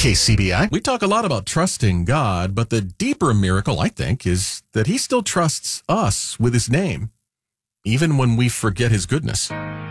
KCBI. We talk a lot about trusting God, but the deeper miracle, I think, is that he still trusts us with his name, even when we forget his goodness.